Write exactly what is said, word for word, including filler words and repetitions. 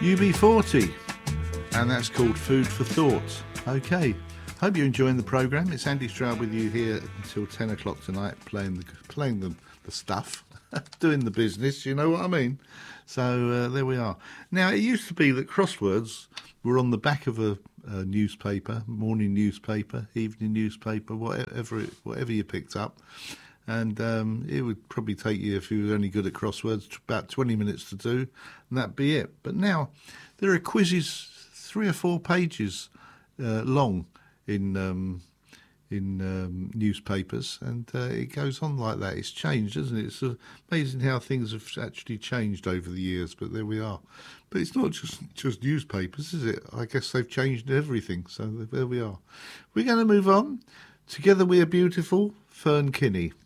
U B forty, and that's called Food for Thought. Okay, hope you're enjoying the programme. It's Andy Stroud with you here until ten o'clock tonight, playing the playing the, the stuff, doing the business, you know what I mean? So uh, there we are. Now, it used to be that crosswords were on the back of a, a newspaper, morning newspaper, evening newspaper, whatever it, whatever you picked up. And um, it would probably take you, if you were only good at crosswords, about twenty minutes to do, and that'd be it. But now there are quizzes three or four pages uh, long in um, in um, newspapers, and uh, it goes on like that. It's changed, isn't it? It's uh, amazing how things have actually changed over the years, but there we are. But it's not just, just newspapers, is it? I guess they've changed everything, so there we are. We're going to move on. Together We Are Beautiful, Fern Kinney.